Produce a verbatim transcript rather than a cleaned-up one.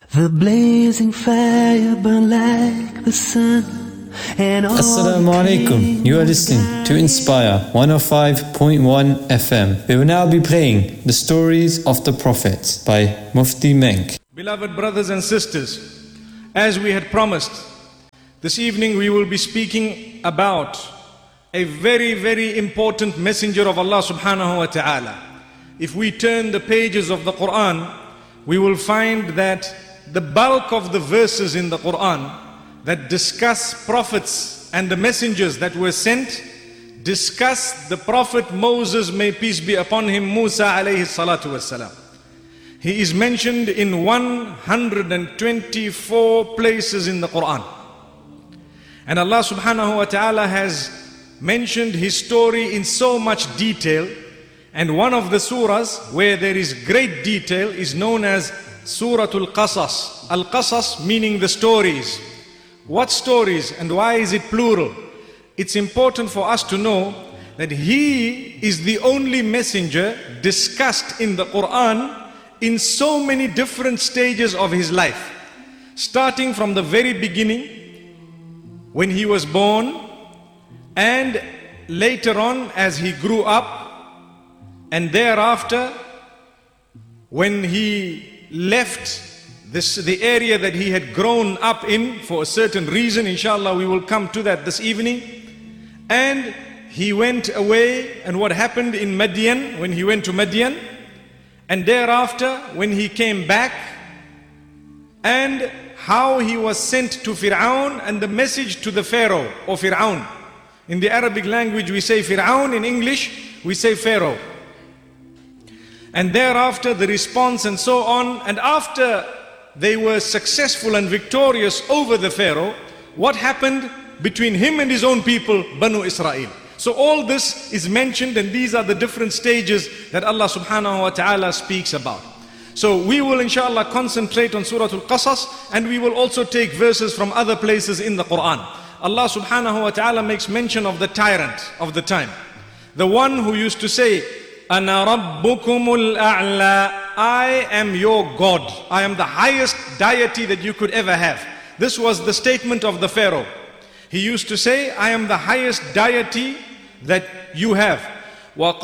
The blazing fire burn like the sun. And all Assalamu alaikum. You are listening to Inspire one oh five point one F M. We will now be playing the stories of the prophets by Mufti Menk. Beloved brothers and sisters, as we had promised, this evening we will be speaking about a very, very important messenger of Allah subhanahu wa ta'ala. If we turn the pages of the Quran, we will find that the bulk of the verses in the Quran that discuss prophets and the messengers that were sent discuss the Prophet Moses, may peace be upon him, Musa alayhi salatu wassalam. He is mentioned in one hundred twenty-four places in the Quran. And Allah subhanahu wa ta'ala has mentioned his story in so much detail. And one of the surahs where there is great detail is known as Suratul Qasas. Al-Qasas meaning the stories. What stories and why is it plural? It's important for us to know that he is the only messenger discussed in the Quran in so many different stages of his life. Starting from the very beginning, when he was born, and later on as he grew up, and thereafter when he left this, the area that he had grown up in for a certain reason. Inshallah, we will come to that this evening. And he went away, and what happened in Madian, when he went to Madian, and thereafter when he came back, and how he was sent to Fir'aun and the message to the Pharaoh or Fir'aun. In the Arabic language we say Fir'aun, in English we say Pharaoh. And thereafter the response and so on. And after they were successful and victorious over the Pharaoh, what happened between him and his own people, Banu Israel? So all this is mentioned, and these are the different stages that Allah subhanahu wa ta'ala speaks about. So we will inshallah concentrate on Surah Al-Qasas, and we will also take verses from other places in the Quran. Allah subhanahu wa ta'ala makes mention of the tyrant of the time, the one who used to say, Ana rabbukumul a'la, I am your God. I am the highest deity that you could ever have. This was the statement of the Pharaoh. He used to say, I am the highest deity that you have.